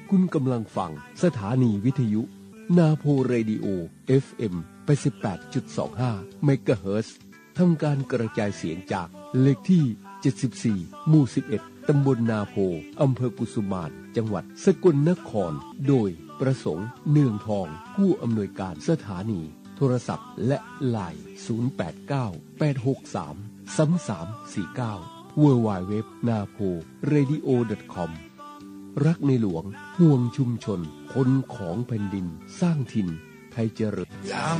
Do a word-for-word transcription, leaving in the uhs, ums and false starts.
คุณกำลังฟังสถานีวิทยุนาโพเรดิโอ เอฟ เอ็ม แปดสิบแปดจุดสองห้า เมกะเฮิรตซ์ทำการกระจายเสียงจากเลขที่เจ็ดสิบสี่หมู่สิบเอ็ดตำบลนาโพอำเภอกุสุมานจังหวัดสกลนครโดยประสงค์เนืองทองผู้อำนวยการสถานีโทรศัพท์และไลน์ศูนย์ แปด เก้า แปด หก สาม สาม สาม สี่ เก้า ดับเบิลยู ดับเบิลยู ดับเบิลยู ดอท นาโพเรดิโอ ดอท คอม รักในหลวงห่วงชุมชนคนของแผ่นดินสร้างถิ่นไทยเจริญ